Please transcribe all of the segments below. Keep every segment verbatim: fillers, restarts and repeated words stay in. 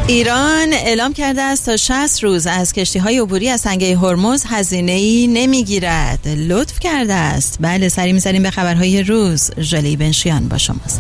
ایران اعلام کرده است تا شصت روز از کشتی‌های عبوری از تنگه هرمز هزینه‌ای نمیگیرد. لطف کرده است. بله، سری می‌زنیم به خبرهای روز. ژلی بنشیان با شماست.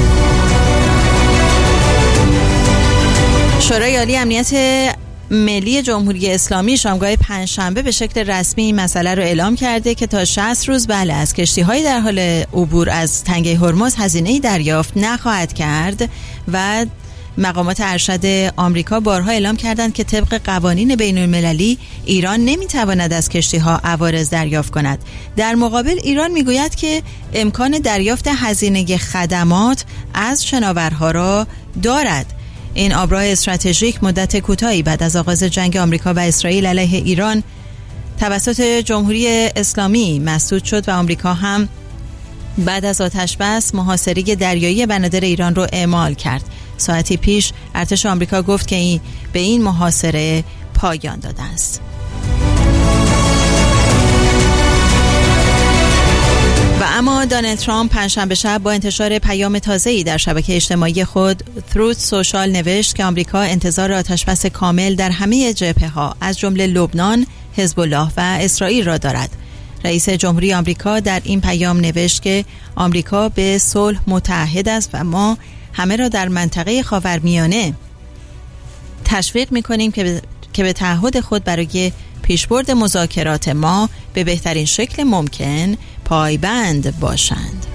شورای عالی امنیت ملی جمهوری اسلامی شامگاه پنجشنبه به شکل رسمی این مسئله رو اعلام کرده که تا شصت روز بله از کشتی‌های در حال عبور از تنگه هرمز هزینه‌ای دریافت نخواهد کرد و مقامات ارشد آمریکا بارها اعلام کردند که طبق قوانین بین‌المللی ایران نمیتواند از کشتی‌ها عوارض دریافت کند. در مقابل ایران میگوید که امکان دریافت هزینه خدمات از شناورها را دارد. این آبراه استراتژیک مدت کوتاهی بعد از آغاز جنگ آمریکا و اسرائیل علیه ایران توسط جمهوری اسلامی مسدود شد و آمریکا هم بعد از آتش‌بس محاصره دریایی بنادر ایران رو اعمال کرد. ساعتی پیش ارتش آمریکا گفت که این به این محاصره پایان داده است. و اما دونالد ترامپ پنجشنبه شب با انتشار پیام تازه‌ای در شبکه اجتماعی خود تروت سوشال نوشت که آمریکا انتظار آتش‌بس کامل در همه جبهه‌ها از جمله لبنان، حزب الله و اسرائیل را دارد. رئیس جمهوری آمریکا در این پیام نوشت که آمریکا به صلح متعهد است و ما همه را در منطقه خاورمیانه تشویق می‌کنیم که که به تعهد خود برای پیشبرد مذاکرات ما به بهترین شکل ممکن پایبند باشند.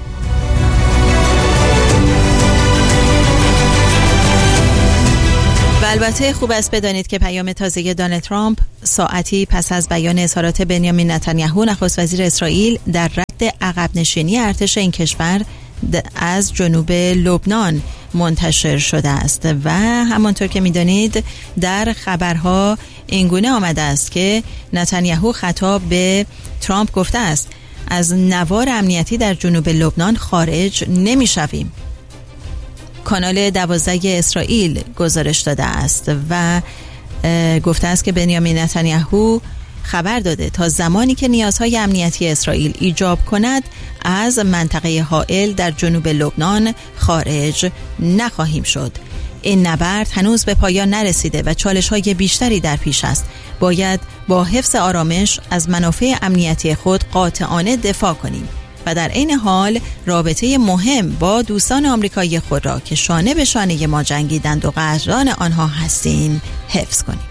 و البته خوب است بدانید که پیام تازه دونالد ترامپ ساعتی پس از بیان اظهارات بنیامین نتانیاهو نخست وزیر اسرائیل در رد عقب نشینی ارتش این کشور از جنوب لبنان منتشر شده است و همانطور که می‌دانید در خبرها اینگونه آمده است که نتانیاهو خطاب به ترامپ گفته است از نوار امنیتی در جنوب لبنان خارج نمی‌شویم. کانال دوازده اسرائیل گزارش داده است و گفته است که بنیامین نتانیاهو خبر داده تا زمانی که نیازهای امنیتی اسرائیل ایجاب کند از منطقه حائل در جنوب لبنان خارج نخواهیم شد. این نبرد هنوز به پایان نرسیده و چالش‌های بیشتری در پیش است. باید با حفظ آرامش از منافع امنیتی خود قاطعانه دفاع کنیم و در عین حال رابطه مهم با دوستان آمریکایی خود را که شانه به شانه ما جنگیدند و قدردان آنها هستیم حفظ کنیم.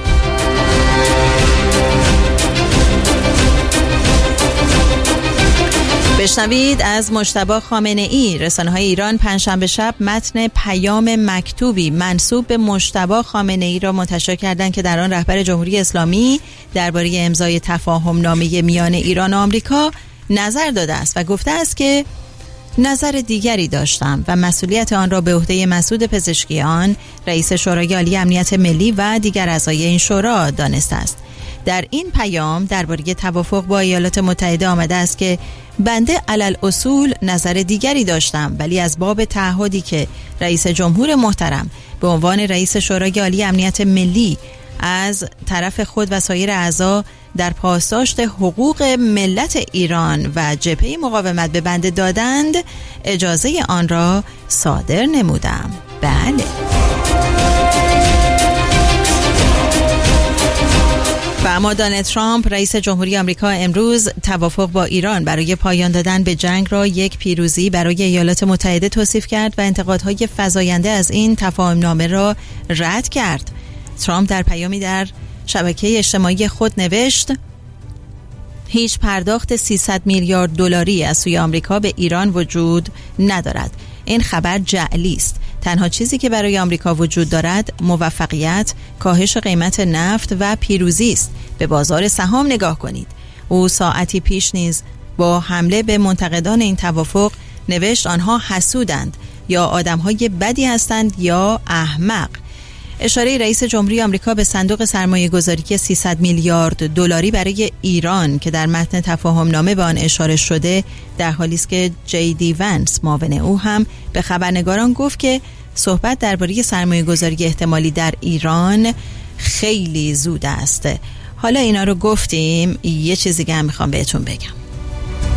بشنوید از مجتبی خامنه‌ای. رسانه‌های ایران پنجشنبه شب متن پیام مکتوبی منسوب به مجتبی خامنه‌ای را منتشر کردند که در آن رهبر جمهوری اسلامی درباره امضای تفاهم نامه میان ایران و آمریکا نظر داده است و گفته است که نظر دیگری داشتم و مسئولیت آن را به عهده مسعود پزشکیان رئیس شورای عالی امنیت ملی و دیگر اعضای این شورا دانسته است. در این پیام درباره توافق با ایالات متحده آمده است که بنده علل اصول نظر دیگری داشتم ولی از باب تعهدی که رئیس جمهور محترم به عنوان رئیس شورای عالی امنیت ملی از طرف خود و سایر اعضا در پاسداشت حقوق ملت ایران و جبهه مقاومت به بنده دادند اجازه آن را صادر نمودم. بله. و اما دونالد ترامپ رئیس جمهوری آمریکا امروز توافق با ایران برای پایان دادن به جنگ را یک پیروزی برای ایالات متحده توصیف کرد و انتقادهای فزاینده از این تفاهم نامه را رد کرد. ترامپ در پیامی در شبکه اجتماعی خود نوشت هیچ پرداخت سیصد میلیارد دلاری از سوی آمریکا به ایران وجود ندارد. این خبر جعلی است. تنها چیزی که برای آمریکا وجود دارد موفقیت، کاهش قیمت نفت و پیروزی است. به بازار سهام نگاه کنید. او ساعتی پیش نیز با حمله به منتقدان این توافق نوشت آنها حسودند یا آدمهای بدی هستند یا احمق. اشاره رئیس جمهوری آمریکا به صندوق سرمایه گذاری سیصد میلیارد دلاری برای ایران که در متن تفاهم نامه به آن اشاره شده در حالی است که جی دی ونس معاون او هم به خبرنگاران گفت که صحبت درباره سرمایه گذاری احتمالی در ایران خیلی زود است. حالا اینا رو گفتیم، یه چیزی که هم میخوام بهتون بگم.